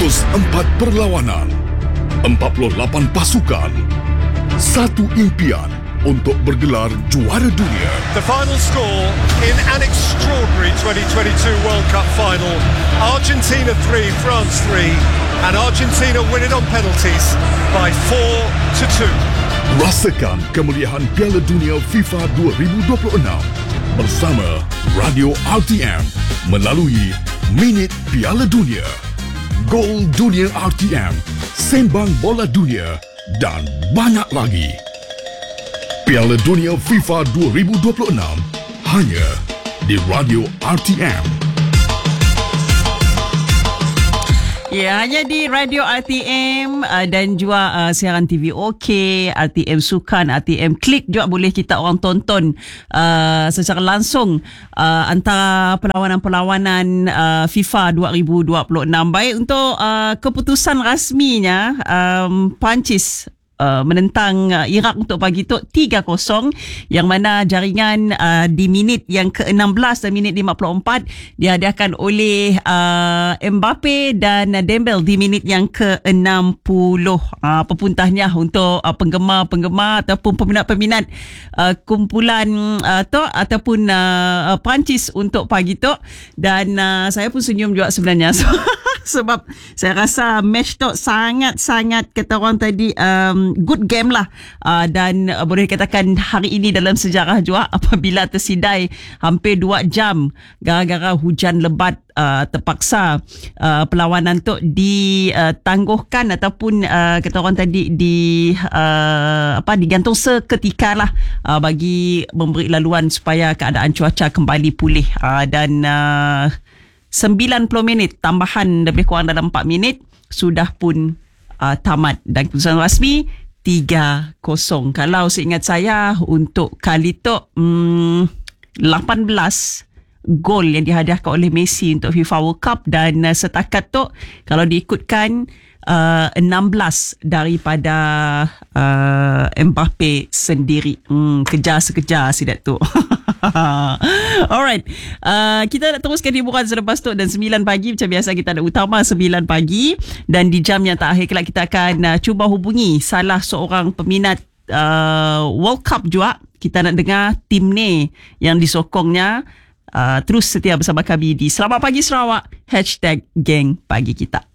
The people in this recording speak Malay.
104 perlawanan, 48 pasukan, satu impian untuk bergelar juara dunia. The final score in an extraordinary 2022 World Cup final. Argentina 3, France 3, and Argentina win it on penalties by 4-2. Rasakan kemeriahan Piala Dunia FIFA 2026 bersama Radio RTM melalui Minit Piala Dunia, Gol Dunia RTM, Sembang Bola Dunia dan banyak lagi. Piala Dunia FIFA 2026 hanya di Radio RTM. Ya, hanya di Radio RTM dan juga siaran TV OK, RTM Sukan, RTM Klik juga boleh kita orang tonton secara langsung antara perlawanan-perlawanan FIFA 2026. Baik, untuk keputusan rasminya, Perancis menentang Iraq untuk pagi tu 3-0, yang mana jaringan di minit yang ke-16 dan minit 54 dihadiahkan oleh Mbappe dan Dembele di minit yang ke-60. Apa pun tahniah untuk penggemar-penggemar ataupun peminat-peminat kumpulan tu ataupun Perancis untuk pagi tu. Dan saya pun senyum juga sebenarnya. Sebab saya rasa match tu sangat-sangat, kata orang tadi, good game lah, dan boleh dikatakan hari ini dalam sejarah juga apabila tersidai hampir 2 jam gara-gara hujan lebat. Terpaksa perlawanan tu ditangguhkan ataupun kata orang tadi digantung seketika lah, bagi memberi laluan supaya keadaan cuaca kembali pulih, dan 90 minit tambahan lebih kurang dalam 4 minit sudah pun tamat, dan keputusan rasmi 3-0. Kalau seingat saya untuk kali tu 18 gol yang dihadiahkan oleh Messi untuk FIFA World Cup, dan setakat tu kalau diikutkan 16 daripada Mbappe sendiri. Kejar sidat tu. Alright, kita nak teruskan hiburan selepas tu, dan 9 pagi macam biasa kita ada utama 9 pagi, dan di jam yang terakhir kelak kita akan cuba hubungi salah seorang peminat World Cup juga. Kita nak dengar tim ni yang disokongnya. Terus setia bersama kami di Selamat Pagi Sarawak, #Geng Pagi Kita.